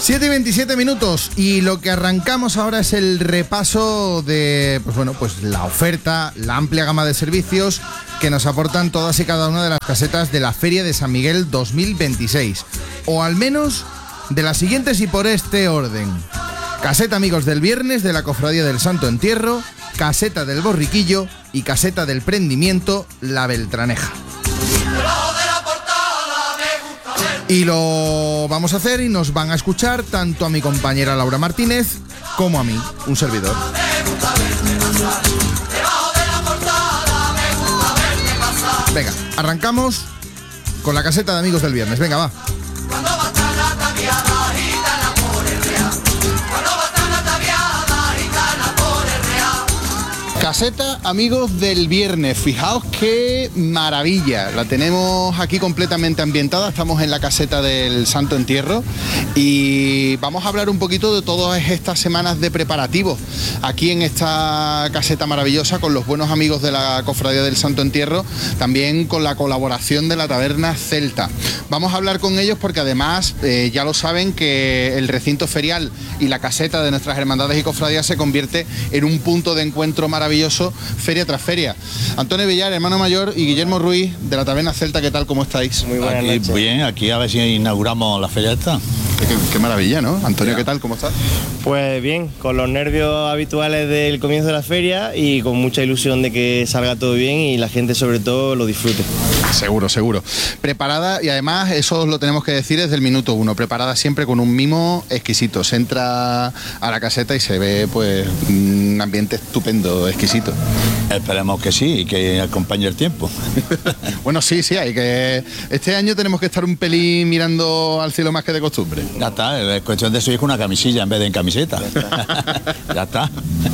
7:27 y lo que arrancamos ahora es el repaso de pues la oferta, la amplia gama de servicios que nos aportan todas y cada una de las casetas de la Feria de San Miguel 2026, o al menos de las siguientes y por este orden: caseta Amigos del Viernes de la Cofradía del Santo Entierro, caseta del Borriquillo y caseta del Prendimiento La Beltraneja. Y lo vamos a hacer y nos van a escuchar tanto a mi compañera Laura Martínez como a mí, un servidor. Venga, arrancamos con la caseta de Amigos del Viernes. Venga, va. Caseta Amigos del Viernes, fijaos qué maravilla, la tenemos aquí completamente ambientada, estamos en la caseta del Santo Entierro y vamos a hablar un poquito de todas estas semanas de preparativos aquí en esta caseta maravillosa con los buenos amigos de la Cofradía del Santo Entierro, también con la colaboración de la Taberna Celta. Vamos a hablar con ellos porque además ya lo saben que el recinto ferial y la caseta de nuestras hermandades y cofradías se convierte en un punto de encuentro maravilloso feria tras feria. Antonio Villar, hermano mayor, y Guillermo Ruiz de la Taberna Celta, ¿qué tal? ¿Cómo estáis? Muy buenas noches. Bien, aquí a ver si inauguramos la feria esta. Qué maravilla, ¿no? Antonio, ¿qué tal? ¿Cómo estás? Pues bien, con los nervios habituales del comienzo de la feria y con mucha ilusión de que salga todo bien y la gente sobre todo lo disfrute. Seguro, seguro. Preparada, y además eso lo tenemos que decir desde el minuto uno, preparada siempre con un mimo exquisito. Se entra a la caseta y se ve pues un ambiente estupendo, exquisito. Esperemos que sí y que acompañe el tiempo. Bueno, sí, hay que... Este año tenemos que estar un pelín mirando al cielo más que de costumbre. Ya está, es cuestión de subir con una camisilla en vez de en camiseta. Ya está.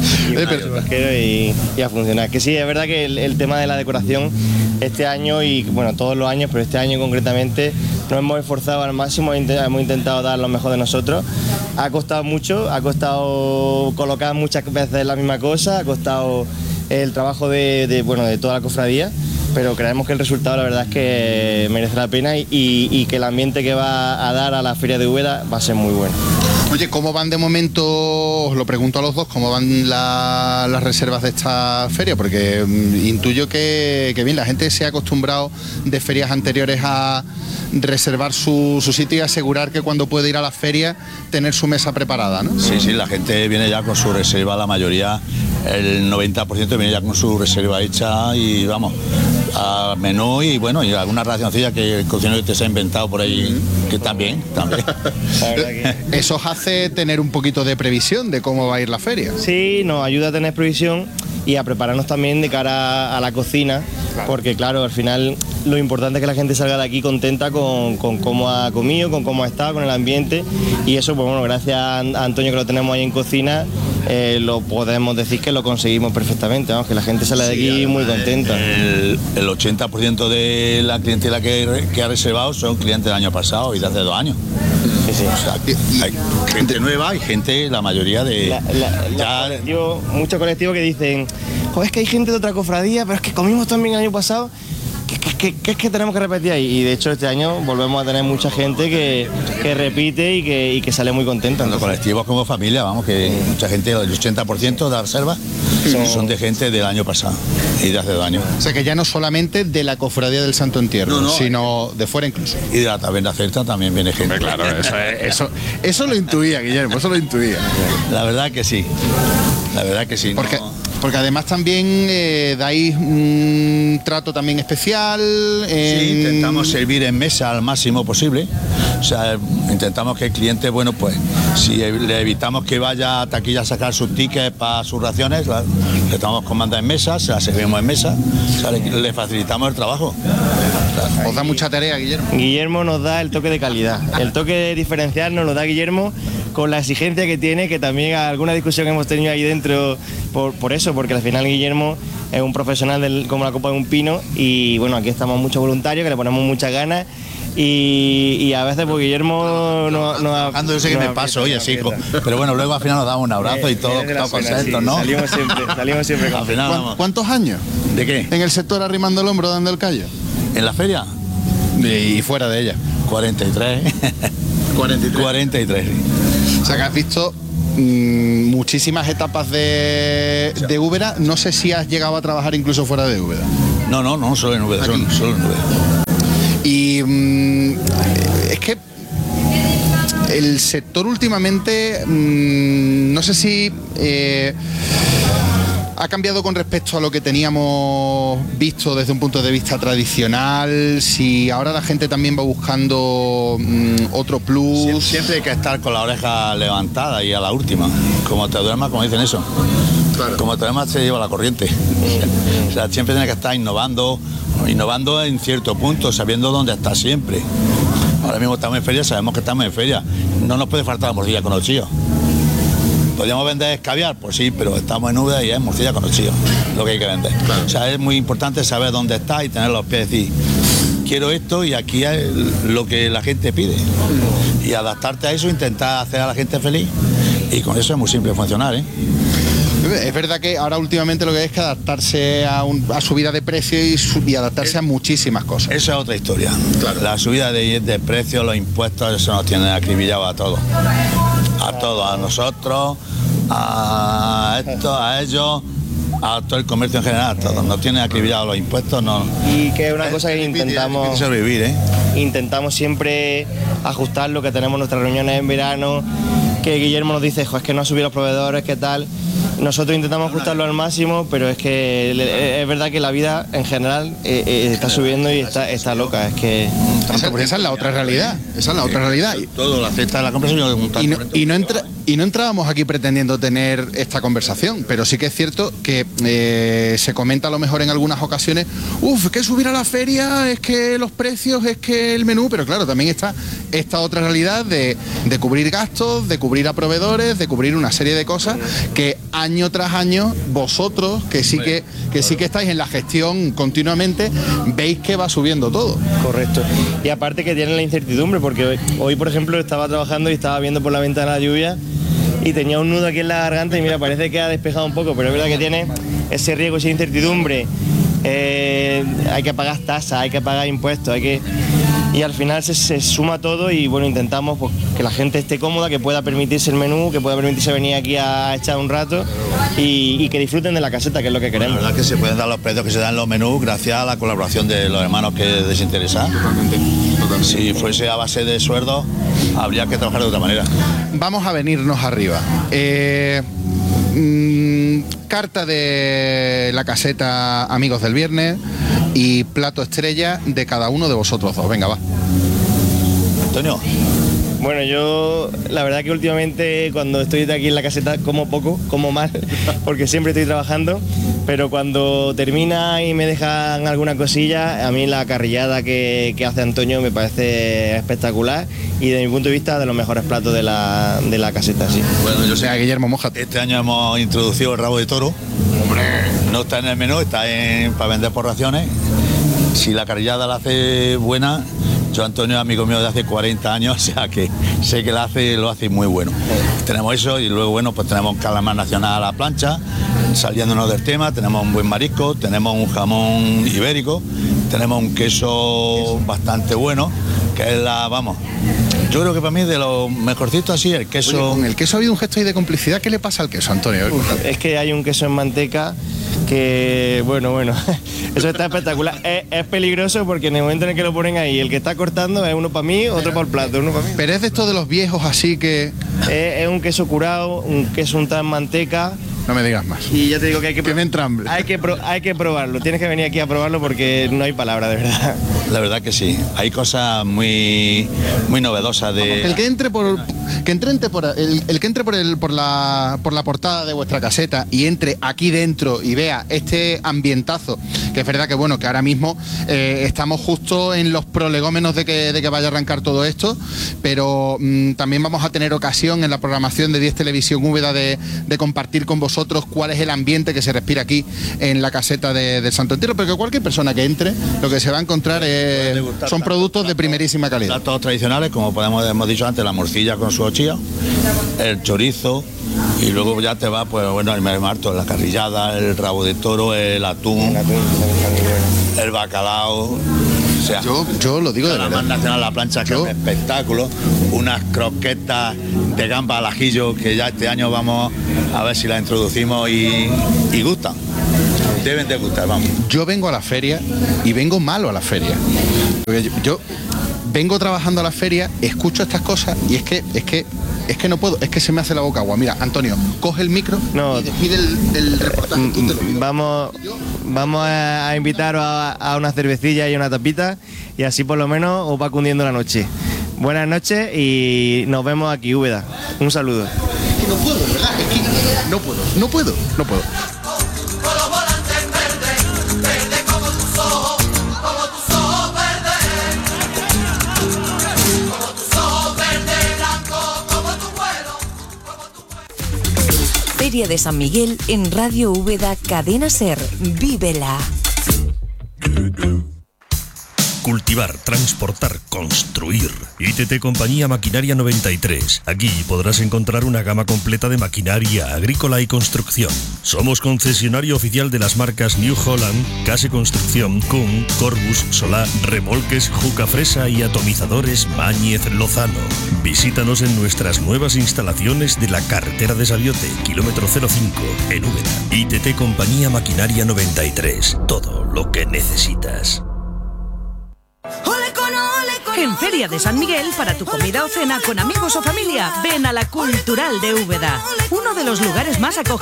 Y a funcionar. Que sí, es verdad que el tema de la decoración este año y bueno, todos los años, pero este año concretamente nos hemos esforzado al máximo, hemos intentado dar lo mejor de nosotros. Ha costado mucho, ha costado colocar muchas veces la misma cosa, ha costado el trabajo de toda la cofradía, pero creemos que el resultado la verdad es que merece la pena y que el ambiente que va a dar a la Feria de Úbeda va a ser muy bueno. Oye, ¿cómo van de momento, os lo pregunto a los dos, cómo van las reservas de esta feria? Porque intuyo que bien, la gente se ha acostumbrado de ferias anteriores a reservar su sitio y asegurar que cuando puede ir a la feria tener su mesa preparada, ¿no? Sí, la gente viene ya con su reserva, la mayoría, el 90% viene ya con su reserva hecha y vamos, a menú y bueno, y alguna racioncilla que el cocinero te se ha inventado por ahí, que también. Eso os hace tener un poquito de previsión de cómo va a ir la feria. Sí, nos ayuda a tener previsión y a prepararnos también de cara a la cocina, claro. Porque claro, al final lo importante es que la gente salga de aquí contenta con cómo ha comido, con cómo ha estado, con el ambiente, y eso pues bueno, gracias a Antonio que lo tenemos ahí en cocina, lo podemos decir que lo conseguimos perfectamente, vamos, que la gente sale de aquí muy contenta. El 80% de la clientela que ha reservado son clientes del año pasado y de hace 2 años. Sí. O sea, hay gente nueva y gente, la mayoría de... Muchos colectivos que dicen, joder, es que hay gente de otra cofradía, pero es que comimos también el año pasado, que es que tenemos que repetir ahí. Y de hecho este año volvemos a tener mucha gente que repite y que sale muy contenta. Tanto colectivos como familia, vamos, que mucha gente, el 80% de la reserva son de gente del año pasado y de hace 2 años. O sea que ya no solamente de la Cofradía del Santo Entierro, sino de fuera incluso. Y de la Taberna Celta también viene gente. Hombre, claro, eso lo intuía, Guillermo, eso lo intuía. La verdad que sí. Porque además también dais un trato también especial. Sí, intentamos servir en mesa al máximo posible. O sea, intentamos que el cliente, bueno, pues si le evitamos que vaya a taquilla a sacar sus tickets para sus raciones, le estamos comanda en mesa, se la servimos en mesa, o sea, le facilitamos el trabajo. Os da mucha tarea, Guillermo. Guillermo nos da el toque de calidad. El toque diferencial nos lo da Guillermo con la exigencia que tiene, que también alguna discusión hemos tenido ahí dentro por eso, porque al final Guillermo es un profesional como la copa de un pino y bueno, aquí estamos muchos voluntarios que le ponemos muchas ganas y a veces pues Guillermo yo sé que me paso hoy así, pero bueno, luego al final nos damos un abrazo y todos contentos, ¿no? Salimos siempre al final, ¿Cuántos años? ¿De qué? En el sector arrimando el hombro, dando el callo. ¿En la feria? Y fuera de ella. 43. 43, sí. O sea que has visto muchísimas etapas de Úbeda. No sé si has llegado a trabajar incluso fuera de Úbeda. No, solo en Úbeda, solo en Úbeda. Y es que el sector últimamente, no sé si ha cambiado con respecto a lo que teníamos visto desde un punto de vista tradicional, si ahora la gente también va buscando otro plus. Siempre hay que estar con la oreja levantada y a la última. Como te duermas, como dicen eso. Claro. Como te duermas se lleva la corriente. O sea, siempre tienes que estar innovando en cierto punto, sabiendo dónde estás siempre. Ahora mismo estamos en feria, sabemos que estamos en feria. No nos puede faltar la morcilla con ochillo. ¿Podríamos vender escabiar? Pues sí, pero estamos en Úbeda y es morcilla con ochillo, lo que hay que vender. Claro. O sea, es muy importante saber dónde estás y tener los pies y decir, quiero esto y aquí es lo que la gente pide. Y adaptarte a eso, intentar hacer a la gente feliz. Y con eso es muy simple funcionar, ¿eh? Es verdad que ahora últimamente lo que hay es que adaptarse a subida de precio y adaptarse a muchísimas cosas. Esa es otra historia. Claro. La subida de precios, los impuestos, eso nos tiene acribillado a todos. A todos, a nosotros, a esto, a ellos, a todo el comercio en general, todos. Nos tiene acribillado los impuestos, no. Y que es una cosa que intentamos sobrevivir, ¿eh? Intentamos siempre ajustar lo que tenemos nuestras reuniones en verano, que Guillermo nos dice, es que no han subido los proveedores, ¿qué tal? Nosotros intentamos ajustarlo al máximo, pero es que es verdad que la vida en general está subiendo y está loca. Es que esa es la otra realidad. Esa es la otra realidad. Todo la cesta de la conversación. Y no entrábamos aquí pretendiendo tener esta conversación, pero sí que es cierto que se comenta a lo mejor en algunas ocasiones, es que subir a la feria, es que los precios, es que el menú, pero claro, también está esta otra realidad de cubrir gastos, de cubrir a proveedores, de cubrir una serie de cosas que año tras año vosotros, que sí que estáis en la gestión continuamente, veis que va subiendo todo. Correcto. Y aparte que tienen la incertidumbre, porque hoy por ejemplo estaba trabajando y estaba viendo por la ventana la lluvia y tenía un nudo aquí en la garganta y mira, parece que ha despejado un poco, pero es verdad que tiene ese riesgo, esa incertidumbre. Hay que pagar tasas, hay que pagar impuestos, y al final se suma todo y bueno, intentamos pues, que la gente esté cómoda, que pueda permitirse el menú, que pueda permitirse venir aquí a echar un rato y que disfruten de la caseta, que es lo que queremos. La verdad que se pueden dar los precios que se dan en los menús gracias a la colaboración de los hermanos que desinteresan. Totalmente. Si fuese a base de sueldo, habría que trabajar de otra manera. Vamos a venirnos arriba. Carta de la caseta Amigos del Viernes y plato estrella de cada uno de vosotros dos. Venga, va. Antonio. Bueno, yo la verdad que últimamente cuando estoy aquí en la caseta como poco, como mal, porque siempre estoy trabajando, pero cuando termina y me dejan alguna cosilla, a mí la carrillada que hace Antonio me parece espectacular y de mi punto de vista de los mejores platos de la caseta, sí. Bueno, yo sé, Guillermo, mójate. Este año hemos introducido el rabo de toro. ¡Hombre! No está en el menú, está para vender por raciones. Si la carrillada la hace buena, yo Antonio es amigo mío de hace 40 años, o sea que sé que lo hace muy bueno. Tenemos eso y luego bueno, pues tenemos un calamar nacional a la plancha, saliéndonos del tema, tenemos un buen marisco, tenemos un jamón ibérico, tenemos un queso bastante bueno, que es yo creo que para mí de los mejorcitos así el queso. Oye, con el queso ha habido un gesto ahí de complicidad. ¿Qué le pasa al queso, Antonio? Es que hay un queso en manteca que, bueno, eso está espectacular. Es peligroso porque en el momento en el que lo ponen ahí, el que está cortando es uno para mí, otro para el plato, uno para mí. Pero es de estos de los viejos así que... Es un queso curado, un queso untado en manteca. No me digas más. Y ya te digo que hay que hay que probarlo. Tienes que venir aquí a probarlo porque no hay palabra, de verdad. La verdad que sí. Hay cosas muy novedosas de... El que entre por la portada de vuestra caseta y entre aquí dentro y vea este ambientazo, que es verdad que bueno, que ahora mismo estamos justo en los prolegómenos de que vaya a arrancar todo esto, pero también vamos a tener ocasión en la programación de 10 Televisión Úbeda de compartir con vosotros cuál es el ambiente que se respira aquí en la caseta del Santo Entierro, pero que cualquier persona que entre lo que se va a encontrar son productos de primerísima calidad. Platos tradicionales, como hemos dicho antes, la morcilla con su ochilla, el chorizo, y luego ya te va, pues bueno, el marto, la carrillada, el rabo de toro, el atún, el bacalao. O sea, yo lo digo de la verdad. más nacional la plancha, que es un espectáculo, unas croquetas de gamba al ajillo que ya este año vamos a ver si las introducimos y gustan. Deben de gustar, vamos. Yo vengo a la feria y vengo malo a la feria. Porque yo vengo trabajando a la feria, escucho estas cosas y es que no puedo, es que se me hace la boca agua. Mira, Antonio, coge el micro y despide el reportaje. Tú te lo digo. Vamos a invitaros a una cervecilla y una tapita y así por lo menos os va cundiendo la noche. Buenas noches y nos vemos aquí, Úbeda. Un saludo. Es que no puedo, ¿verdad? Es que no puedo. Feria de San Miguel en Radio Úbeda, Cadena Ser. ¡Vívela! Cultivar, transportar, construir. ITT Compañía Maquinaria 93. Aquí podrás encontrar una gama completa de maquinaria agrícola y construcción. Somos concesionario oficial de las marcas New Holland, Case Construcción, Kuhn, Corbus, Solá, remolques, Juca Fresa y atomizadores Mañez Lozano. Visítanos en nuestras nuevas instalaciones de la carretera de Sabiote, kilómetro 05, en Úbeda. ITT Compañía Maquinaria 93. Todo lo que necesitas. En Feria de San Miguel, para tu comida o cena con amigos o familia, ven a la Cultural de Úbeda, uno de los lugares más acogedores